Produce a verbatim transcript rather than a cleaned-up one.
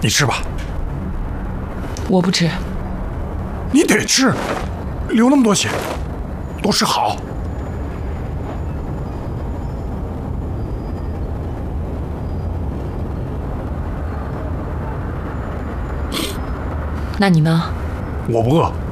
你吃吧。 我不吃。 你得吃，流那么多血，都是好。 那你呢？ 我不饿。